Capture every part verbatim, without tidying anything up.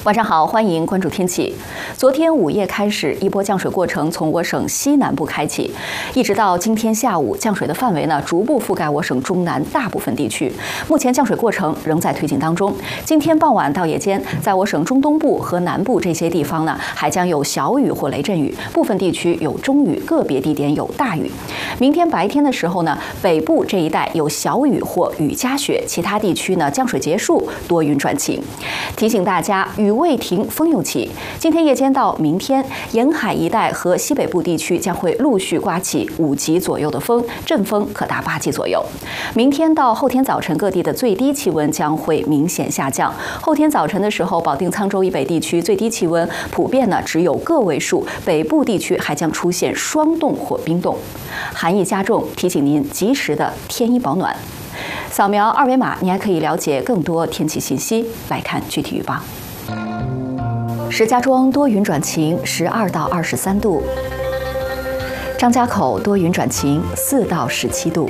晚上好，欢迎关注天气。昨天午夜开始，一波降水过程从我省西南部开启，一直到今天下午，降水的范围呢逐步覆盖我省中南大部分地区。目前降水过程仍在推进当中。今天傍晚到夜间，在我省中东部和南部这些地方呢，还将有小雨或雷阵雨，部分地区有中雨，个别地点有大雨。明天白天的时候呢，北部这一带有小雨或雨夹雪，其他地区呢降水结束，多云转晴。提醒大家，雨未停，风又起。今天夜间到明天，沿海一带和西北部地区将会陆续刮起五级左右的风，阵风可达八级左右。明天到后天早晨，各地的最低气温将会明显下降。后天早晨的时候，保定、沧州以北地区最低气温普遍呢只有个位数，北部地区还将出现霜冻或冰冻，寒意加重，提醒您及时的添衣保暖。扫描二维码，你还可以了解更多天气信息。来看具体预报。石家庄多云转晴，十二到二十三度；张家口多云转晴，四到十七度；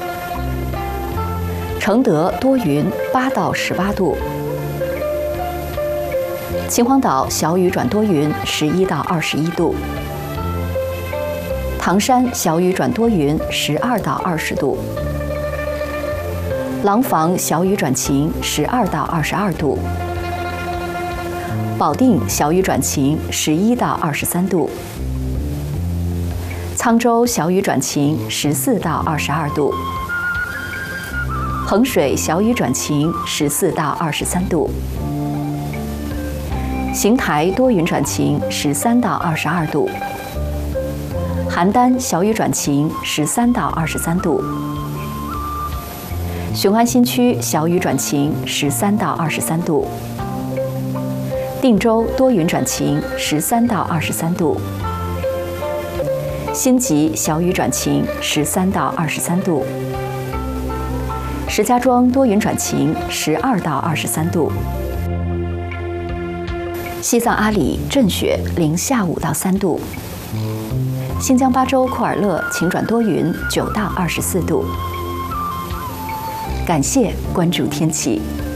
承德多云，八到十八度；秦皇岛小雨转多云，十一到二十一度；唐山小雨转多云，十二到二十度；廊坊小雨转晴，十二到二十二度；保定小雨转晴，十一到二十三度；沧州小雨转晴，十四到二十二度；衡水小雨转晴，十四到二十三度；邢台多云转晴，十三到二十二度；邯郸小雨转晴，十三到二十三度；雄安新区小雨转晴，十三到二十三度；定州多云转晴，十三到二十三度；辛集小雨转晴，十三到二十三度；石家庄多云转晴，十二到二十三度；西藏阿里阵雪，零下五到三度；新疆巴州库尔勒晴转多云，九到二十四度。感谢关注天气。